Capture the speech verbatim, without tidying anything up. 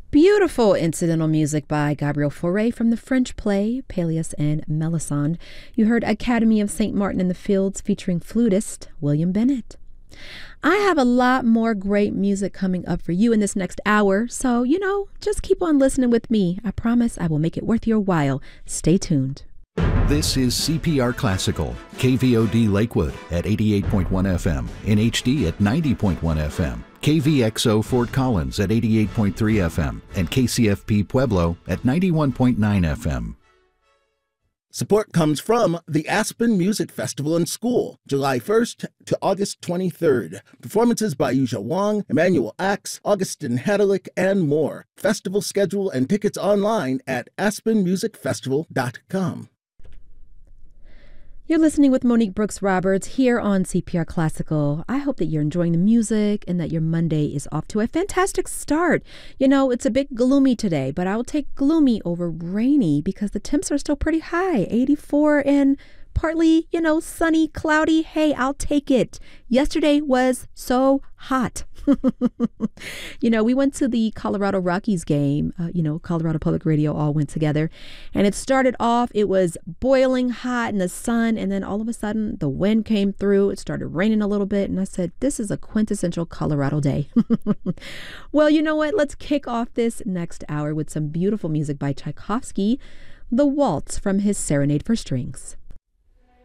Beautiful incidental music by Gabriel Fauré from the French play Pelléas and Mélisande. You heard Academy of Saint Martin in the Fields featuring flutist William Bennett. I have a lot more great music coming up for you in this next hour, so, you know, just keep on listening with me. I promise I will make it worth your while. Stay tuned. This is C P R Classical, K V O D Lakewood at eighty-eight point one F M, in H D at ninety point one F M, K V X O Fort Collins at eighty-eight point three F M, and K C F P Pueblo at ninety-one point nine F M. Support comes from the Aspen Music Festival and School, July first to August twenty-third. Performances by Yuzha Wang, Emmanuel Axe, Augustin Hadalick, and more. Festival schedule and tickets online at aspen music festival dot com. You're listening with Monique Brooks Roberts here on C P R Classical. I hope that you're enjoying the music and that your Monday is off to a fantastic start. You know, it's a bit gloomy today, but I will take gloomy over rainy because the temps are still pretty high, eighty-four and partly, you know, sunny, cloudy. Hey, I'll take it. Yesterday was so hot. You know, we went to the Colorado Rockies game. Uh, you know, Colorado Public Radio all went together. And it started off, it was boiling hot in the sun. And then all of a sudden, the wind came through. It started raining a little bit. And I said, this is a quintessential Colorado day. Well, you know what? Let's kick off this next hour with some beautiful music by Tchaikovsky, the Waltz from his Serenade for Strings.